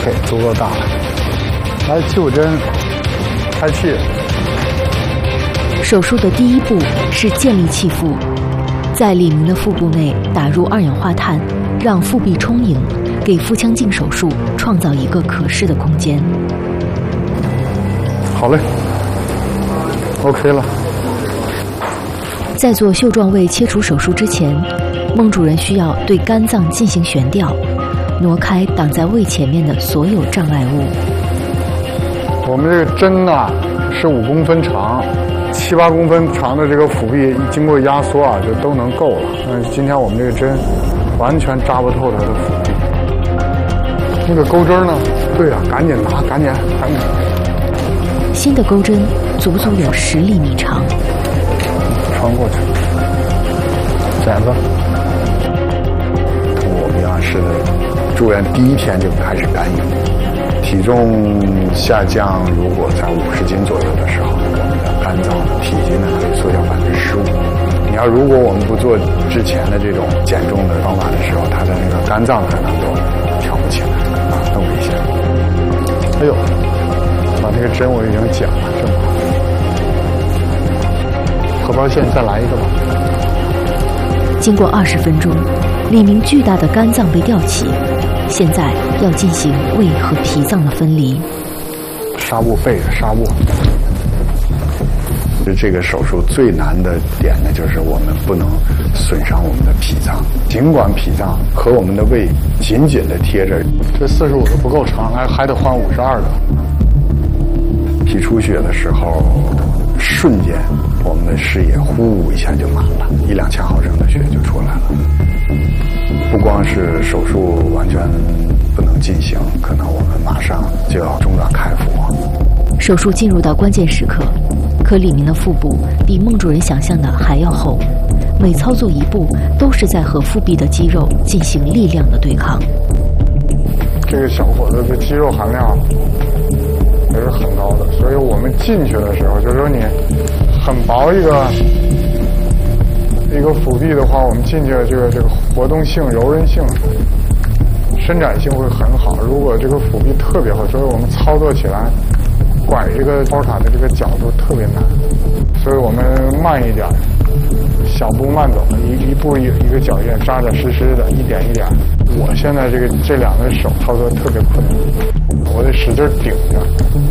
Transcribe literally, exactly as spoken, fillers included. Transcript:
OK， 足够大。来七五针，开气。 手术的第一步是建立气腹，在李明的腹部内打入二氧化碳，让腹壁充盈，给腹腔镜手术创造一个可视的空间。 好嘞 ，OK 了。 在做袖状胃切除手术之前，孟主任需要对肝脏进行悬吊，挪开挡在胃前面的所有障碍物。 我们这个针呢、啊、是五公分长，七八公分长的这个腹壁经过压缩啊，就都能够了。但是今天我们这个针完全扎不透它的腹壁。那个钩针呢？对啊，赶紧拿，赶紧，赶紧。 新的钩针足足有十厘米长。 穿过去，剪子。 从我们营养师的住院第一天就开始干预，体重下降，如果在五十斤左右的时候，我们的肝脏体积呢可以缩小百分之十五。你要如果我们不做之前的这种减重的方法的时候，它的那个肝脏可能都跳不起来啊，更危险。 哎呦，把那个针我已经剪了，正好。荷包线再来一个吧。 经过二十分钟，李明巨大的肝脏被吊起，现在要进行胃和脾脏的分离。 纱布背着纱布。 这个手术最难的点呢，就是我们不能损伤我们的脾脏。尽管脾脏和我们的胃紧紧的贴着， 这四十五的不够长，还还得换五十二的。 脾出血的时候，瞬间我们的视野呼一下就满了，一两千毫升的血就出来了。不光是手术完全不能进行，可能我们马上就要中断开腹。 手术进入到关键时刻，可李明的腹部比孟主任想象的还要厚，每操作一步都是在和腹壁的肌肉进行力量的对抗。 这个小伙子的肌肉含量也是很高的，所以我们进去的时候，就是说你很薄一个一个腹壁的话，我们进去这个这个活动性、柔韧性、伸展性会很好。如果这个腹壁特别厚，所以我们操作起来拐这个包塔的这个角度特别难，所以我们慢一点，小步慢走，一一步一一个脚印，扎扎实实的，一点一点。我现在这个这两个手操作特别困难，我得使劲顶着。